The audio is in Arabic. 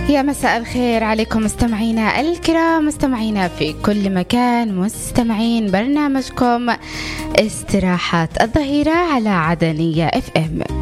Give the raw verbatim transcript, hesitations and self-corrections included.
يا مساء الخير عليكم مستمعينا الكرام، مستمعينا في كل مكان، مستمعين برنامجكم استراحة الظهيرة على عدنية اف ام.